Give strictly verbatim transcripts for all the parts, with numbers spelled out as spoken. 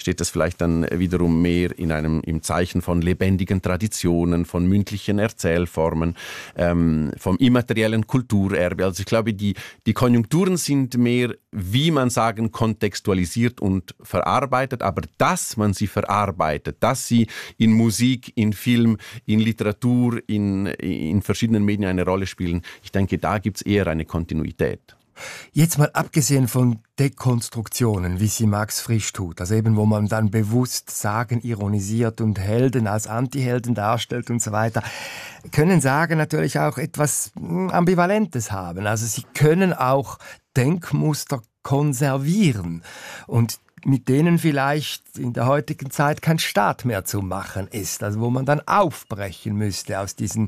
steht das vielleicht dann wiederum mehr in einem, im Zeichen von lebendigen Traditionen, von mündlichen Erzählformen, ähm, vom immateriellen Kulturerbe. Also ich glaube, die, die Konjunkturen sind mehr, wie man sagen, kontextualisiert und verarbeitet, aber dass man sie verarbeitet, dass sie in Musik, in Film, in Literatur, in, in verschiedenen Medien eine Rolle spielen, ich denke, da gibt es eher eine Kontinuität. Jetzt mal abgesehen von Dekonstruktionen, wie sie Max Frisch tut, also eben wo man dann bewusst Sagen ironisiert und Helden als Antihelden darstellt und so weiter, können Sagen natürlich auch etwas Ambivalentes haben. Also sie können auch Denkmuster konservieren und mit denen vielleicht in der heutigen Zeit kein Staat mehr zu machen ist, also wo man dann aufbrechen müsste aus diesen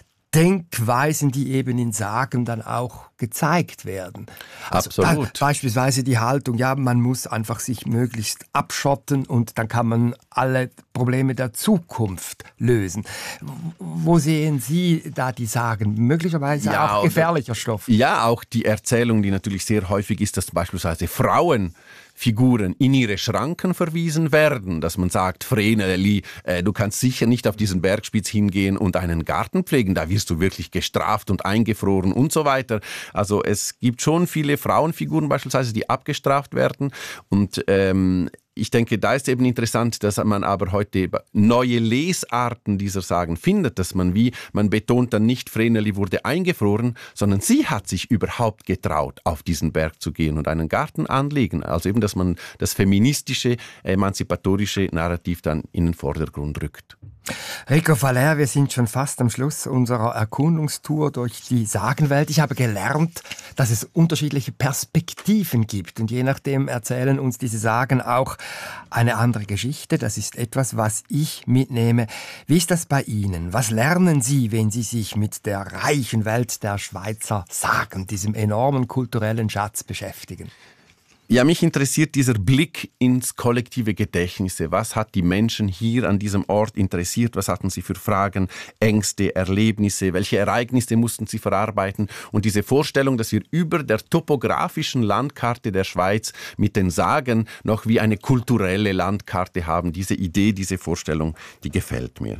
Denkweisen, die eben in Sagen dann auch gezeigt werden. Also Absolut. Da, beispielsweise die Haltung, ja, man muss einfach sich möglichst abschotten und dann kann man alle Probleme der Zukunft lösen. Wo sehen Sie da die Sagen? Möglicherweise ja, auch gefährlicher Stoff. Ja, auch die Erzählung, die natürlich sehr häufig ist, dass beispielsweise Frauen Figuren in ihre Schranken verwiesen werden, dass man sagt, Vreneli, äh, du kannst sicher nicht auf diesen Bergspitz hingehen und einen Garten pflegen, da wirst du wirklich gestraft und eingefroren und so weiter. Also es gibt schon viele Frauenfiguren beispielsweise, die abgestraft werden und ähm, ich denke, da ist eben interessant, dass man aber heute neue Lesarten dieser Sagen findet, dass man wie, man betont dann nicht, Vreneli wurde eingefroren, sondern sie hat sich überhaupt getraut, auf diesen Berg zu gehen und einen Garten anlegen. Also eben, dass man das feministische, emanzipatorische Narrativ dann in den Vordergrund rückt. Rico Valère, wir sind schon fast am Schluss unserer Erkundungstour durch die Sagenwelt. Ich habe gelernt, dass es unterschiedliche Perspektiven gibt und je nachdem erzählen uns diese Sagen auch eine andere Geschichte. Das ist etwas, was ich mitnehme. Wie ist das bei Ihnen? Was lernen Sie, wenn Sie sich mit der reichen Welt der Schweizer Sagen, diesem enormen kulturellen Schatz beschäftigen? Ja, mich interessiert dieser Blick ins kollektive Gedächtnis. Was hat die Menschen hier an diesem Ort interessiert? Was hatten sie für Fragen, Ängste, Erlebnisse? Welche Ereignisse mussten sie verarbeiten? Und diese Vorstellung, dass wir über der topografischen Landkarte der Schweiz mit den Sagen noch wie eine kulturelle Landkarte haben, diese Idee, diese Vorstellung, die gefällt mir.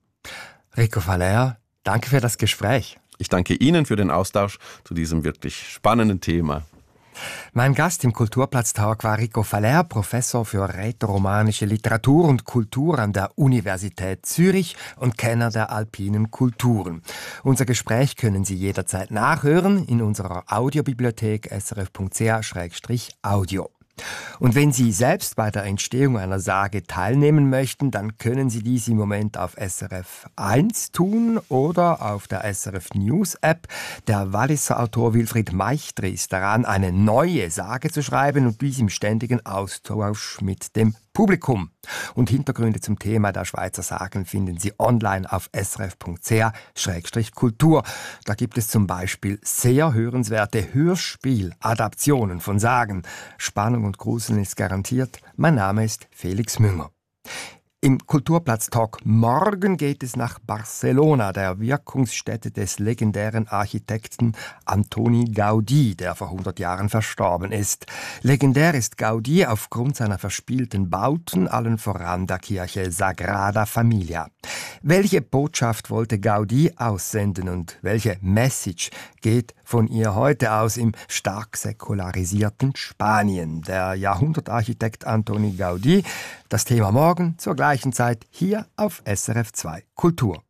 Rico Valère, danke für das Gespräch. Ich danke Ihnen für den Austausch zu diesem wirklich spannenden Thema. Mein Gast im Kulturplatz-Talk war Rico Valère, Professor für rätoromanische Literatur und Kultur an der Universität Zürich und Kenner der alpinen Kulturen. Unser Gespräch können Sie jederzeit nachhören in unserer Audiobibliothek s r f punkt c h slash audio. Und wenn Sie selbst bei der Entstehung einer Sage teilnehmen möchten, dann können Sie dies im Moment auf S R F eins tun oder auf der S R F News App. Der Walliser Autor Wilfried Meichtri ist daran, eine neue Sage zu schreiben und dies im ständigen Austausch mit dem Publikum. Und Hintergründe zum Thema der Schweizer Sagen finden Sie online auf s r f punkt c h slash kultur. Da gibt es zum Beispiel sehr hörenswerte Hörspiel-Adaptionen von Sagen. Spannung und Gruseln ist garantiert. Mein Name ist Felix Münger. Im Kulturplatz-Talk morgen geht es nach Barcelona, der Wirkungsstätte des legendären Architekten Antoni Gaudí, der vor hundert Jahren verstorben ist. Legendär ist Gaudí aufgrund seiner verspielten Bauten, allen voran der Kirche Sagrada Familia. Welche Botschaft wollte Gaudí aussenden und welche Message geht von ihr heute aus im stark säkularisierten Spanien? Der Jahrhundertarchitekt Antoni Gaudí. Das Thema morgen zur gleichen Zeit hier auf S R F zwei Kultur.